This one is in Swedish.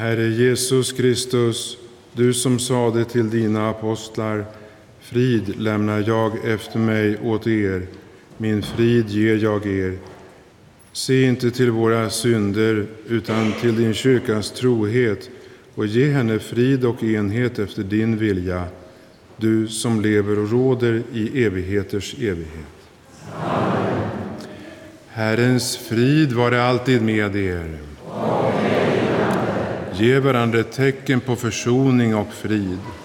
Herre Jesus Kristus, du som sade till dina apostlar: frid lämnar jag efter mig åt er, min frid ger jag er. Se inte till våra synder utan till din kyrkas trohet och ge henne frid och enhet efter din vilja, du som lever och råder i evigheters evighet. Amen. Herrens frid vare alltid med er. Ge varandra ett tecken på försoning och frid.